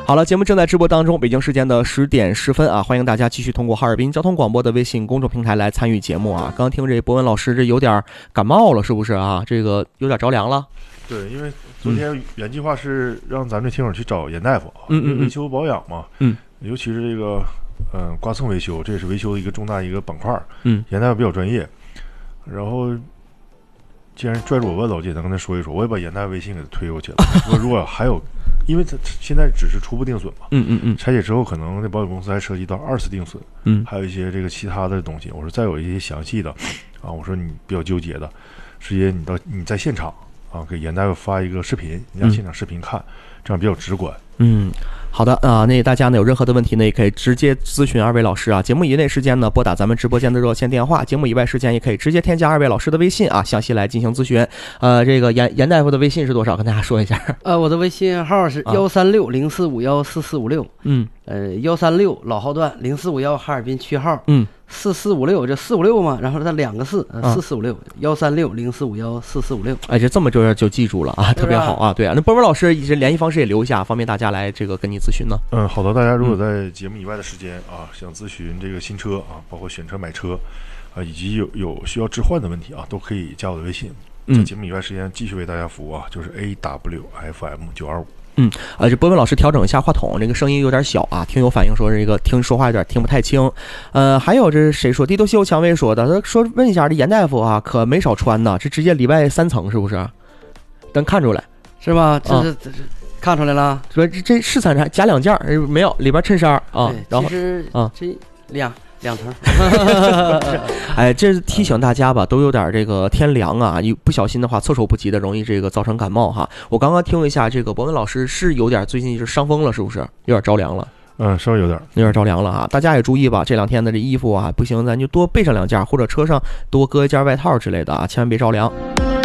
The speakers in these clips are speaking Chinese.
好了，节目正在直播当中，北京时间的10点10分啊，欢迎大家继续通过哈尔滨交通广播的微信公众平台来参与节目啊。刚刚听这博文老师这有点感冒了，是不是啊？这个有点着凉了。 对，因为昨天原计划是让咱们这听友去找严大夫，维修保养嘛，尤其是这个刮蹭维修，这也是维修的一个重大一个板块，严大夫比较专业。然后既然拽着我问了，我简单跟他说一说，我也把严大夫微信给他推过去了。说如果还有，因为他现在只是初步定损嘛，拆解之后可能这保险公司还涉及到2次定损，还有一些这个其他的东西。我说再有一些详细的啊，我说你比较纠结的，直接你在现场啊，给严大夫发一个视频，你让现场视频看，这样比较直观。 好的啊，那大家呢有任何的问题呢，也可以直接咨询2位老师啊。节目以内时间呢，拨打咱们直播间的热线电话；节目以外时间，也可以直接添加2位老师的微信啊，详细来进行咨询。这个严大夫的微信是多少？跟大家说一下。 我的微信号是13604514456，136老号段0451哈尔滨区号，4456这456嘛，然后它2个4，4456，13604514456。 哎，这么就记住了啊，特别好啊。对啊，那波波老师这联系方式也留下，方便大家来这个跟你咨询呢。 好的，大家如果在节目以外的时间啊，想咨询这个新车啊，包括选车买车啊，以及有需要置换的问题啊，都可以加我的微信。在节目以外时间继续为大家服务啊，就是 AWFM925。 这波文老师调整一下话筒，这个声音有点小啊，听友反映说这个说话有点听不太清。还有这是谁说？地头西游蔷薇说的，他说问一下这严大夫啊，可没少穿呢，这直接礼拜3层是不是？能看出来是吧？这是看出来了。 说这是3层加2件没有里边衬衫啊，然后这两层。 哎，这是提醒大家吧，都有点这个天凉啊，一不小心的话措手不及的，容易这个造成感冒哈。我刚刚听了一下，这个博文老师是有点最近是伤风了，是不是？有点着凉了。 稍微有点着凉了啊！大家也注意吧，这2天的这衣服啊，不行咱就多备上2件，或者车上多搁一件外套之类的啊，千万别着凉。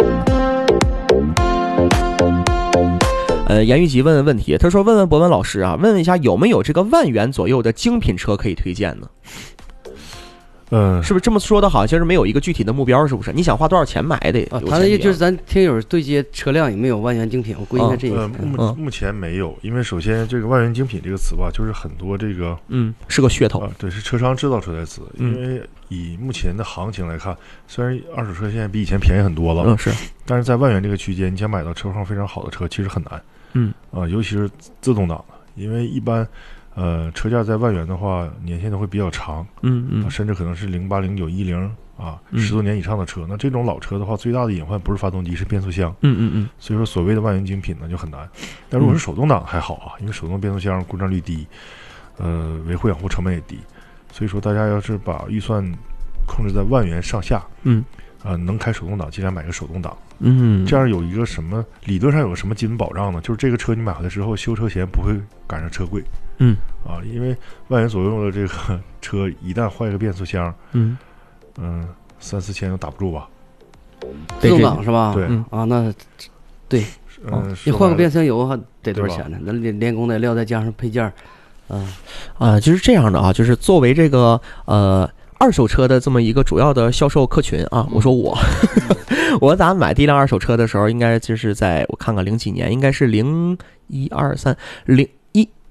严玉吉问问题，他说问博文老师啊，问一下有没有这个1万元左右的精品车可以推荐呢？是不是这么说的？好像是没有一个具体的目标，是不是？你想花多少钱买的？ 他的意思就是咱听友对接车辆有没有1万元精品？我估计应该这个。 目前没有，因为首先这个1万元精品这个词吧，就是很多这个是个噱头对，是车商制造出来的词。因为以目前的行情来看，虽然二手车现在比以前便宜很多了，但是在1万元这个区间，你想买到车况非常好的车，其实很难。尤其是自动挡的，因为一般。车价在1万元的话，年限都会比较长，甚至可能是08、09、10啊，10多年以上的车。那这种老车的话，最大的隐患不是发动机，是变速箱。所以说，所谓的1万元精品呢就很难。但如果是手动挡还好啊，因为手动变速箱故障率低，维护养护成本也低。所以说，大家要是把预算控制在1万元上下，能开手动挡，尽量买个手动挡。这样有一个什么理论上有个什么基本保障呢？就是这个车你买回来之后，修车前不会赶上车贵。因为1万元左右的这个车，一旦坏个变速箱，3、4千都打不住吧？ 自动挡是吧？ 对那对，你换个变速箱油还得多少钱呢？那连工带料再加上配件就是这样的啊，就是作为这个二手车的这么一个主要的销售客群啊，我说我咱买第一辆二手车的时候，应该就是在我看看零几年，应该是01、02、03、